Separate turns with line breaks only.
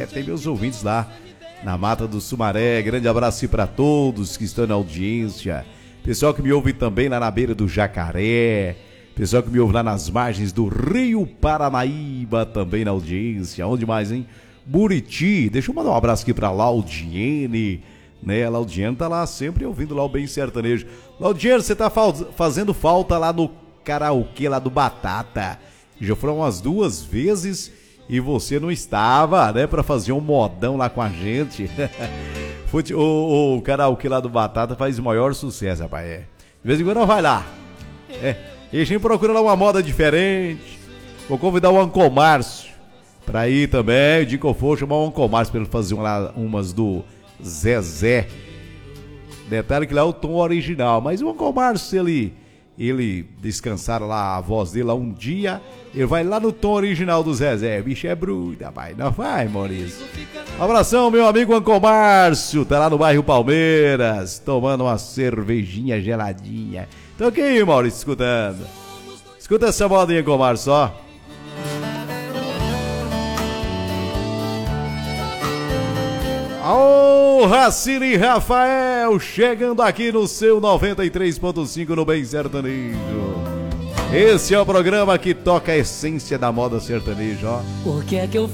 tem meus ouvintes lá na Mata do Sumaré. Grande abraço para todos que estão na audiência. Pessoal que me ouve também lá na beira do Jacaré. Pessoal que me ouve lá nas margens do Rio Paranaíba, também na audiência. Onde mais, hein? Buriti. Deixa eu mandar um abraço aqui pra Laudiene, né? A Laudiene tá lá sempre ouvindo lá o Bem Sertanejo. Laudiene, você tá fazendo falta lá no karaokê lá do Batata. Já foram umas 2 vezes e você não estava, né? Pra fazer um modão lá com a gente. O karaokê lá do Batata faz o maior sucesso, rapaz. De vez em quando vai lá. E a gente procura lá uma moda diferente. Vou convidar o Uncle Márcio pra ir também. O dia que eu for, chamar o Uncle Márcio pra ele fazer umas do Zezé. Detalhe que lá é o tom original. Mas o Uncle Márcio, ele descansar lá a voz dele lá um dia, ele vai lá no tom original do Zezé. Bicho é bruto, rapaz. Não vai, Maurício. Abração, meu amigo Uncle Márcio. Tá lá no bairro Palmeiras, tomando uma cervejinha geladinha. Tô aqui, Maurício, escutando. Escuta essa modinha, Uncle Márcio, ó. Ô, Racine Rafael, chegando aqui no seu 93.5 no Bem Sertanejo. Esse é o programa que toca a essência da moda sertaneja, ó.
Por que é que eu